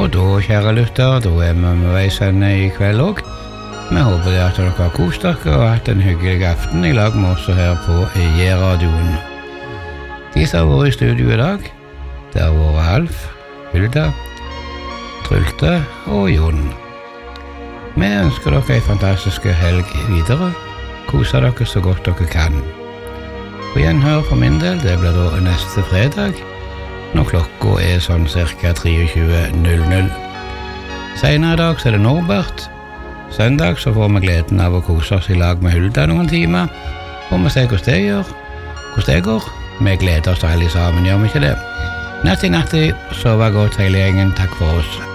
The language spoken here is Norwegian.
Og da, kjære lytter, da vi med veis ende I kveld også. Vi håper at dere har kost dere og hatt en hyggelig aften I lag med oss her på J-radioen. De som har vært I studio I dag, det har vært Alf, Hulda, Trulte og Jon. Vi ønsker dere en fantastisk helg videre. Kosa dere så godt dere kan. Og gjenhør for min del, det blir da neste fredag, når klokka sånn cirka 23:00. Senere I dag så det Norbert. Søndag så får vi gleden av å kose oss I lag med Hulda noen timer, og vi ser hvordan det gjør, hvordan det går. Vi gleder oss alle sammen, gjør vi ikke det? Natti, sove godt hele gjengen, takk for oss.